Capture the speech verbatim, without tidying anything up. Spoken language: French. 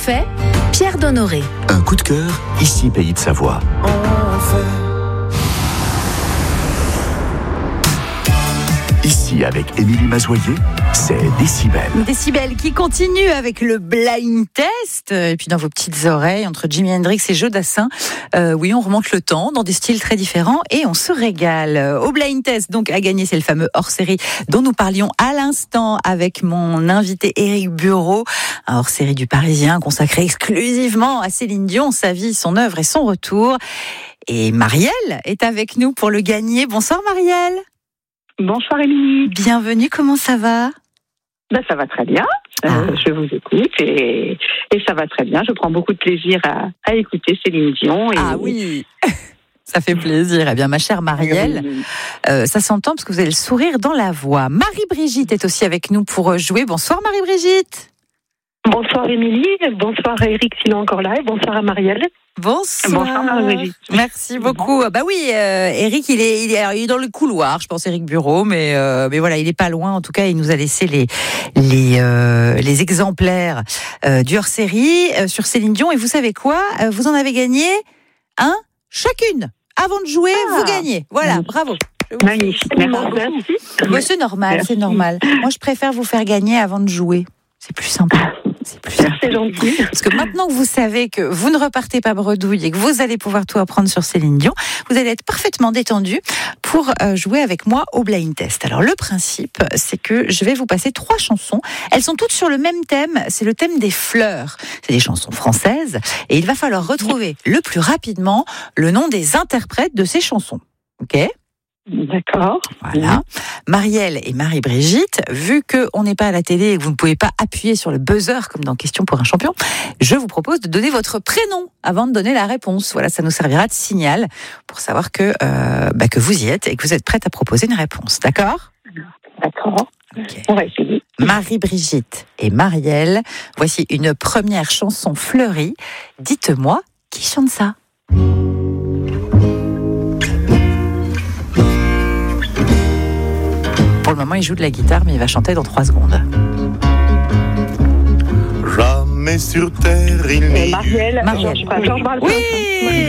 fait, Pierre Donnoré. Un coup de cœur, ici Pays de Savoie. On fait. Ici, avec Émilie Mazoyer, c'est Décibel. Décibel qui continue avec le blind test. Et puis dans vos petites oreilles, entre Jimi Hendrix et Joe Dassin, euh, oui, on remonte le temps dans des styles très différents et on se régale. Au blind test, donc à gagner, c'est le fameux hors-série dont nous parlions à l'instant avec mon invité Éric Bureau. Un hors-série du Parisien consacré exclusivement à Céline Dion, sa vie, son œuvre et son retour. Et Marielle est avec nous pour le gagner. Bonsoir Marielle. Bonsoir Émilie. Bienvenue, comment ça va ? Ben, ça va très bien, euh, ah. je vous écoute et, et ça va très bien. Je prends beaucoup de plaisir à, à écouter Céline Dion. Et... Ah oui, ça fait plaisir. Eh bien, ma chère Marielle, euh, ça s'entend parce que vous avez le sourire dans la voix. Marie-Brigitte est aussi avec nous pour jouer. Bonsoir Marie-Brigitte. Bonsoir Émilie, bonsoir à Eric s'il est encore là et bonsoir à Marielle. Bonsoir. Bonsoir Marie-Brigitte. Merci beaucoup. Bon. Bah oui, euh, Eric, il est, il est, alors, il est dans le couloir, je pense, Eric Bureau, mais euh, mais voilà, il est pas loin. En tout cas, il nous a laissé les les euh, les exemplaires euh, du hors-série euh, sur Céline Dion. Et vous savez quoi ? euh, Vous en avez gagné un chacune. Avant de jouer, ah. vous gagnez. Voilà, bravo. Magnifique. Merci. Bah, c'est normal, c'est normal. Moi, je préfère vous faire gagner avant de jouer. C'est plus sympa. C'est plus simple. C'est gentil. Parce que maintenant que vous savez que vous ne repartez pas bredouille et que vous allez pouvoir tout apprendre sur Céline Dion, vous allez être parfaitement détendu pour jouer avec moi au blind test. Alors le principe, c'est que je vais vous passer trois chansons. Elles sont toutes sur le même thème, c'est le thème des fleurs. C'est des chansons françaises et il va falloir retrouver le plus rapidement le nom des interprètes de ces chansons. Ok ? D'accord. Voilà. Marielle et Marie-Brigitte, vu qu'on n'est pas à la télé et que vous ne pouvez pas appuyer sur le buzzer comme dans Question pour un champion, je vous propose de donner votre prénom avant de donner la réponse. Voilà, ça nous servira de signal pour savoir que, euh, bah, que vous y êtes et que vous êtes prête à proposer une réponse. D'accord ? D'accord. Okay. On va essayer. Marie-Brigitte et Marielle, voici une première chanson fleurie. Dites-moi, qui chante ça ? Pour le moment, il joue de la guitare, mais il va chanter dans trois secondes. Jamais sur terre, il n'y Marielle. Marielle. Georges Brassens. Oui.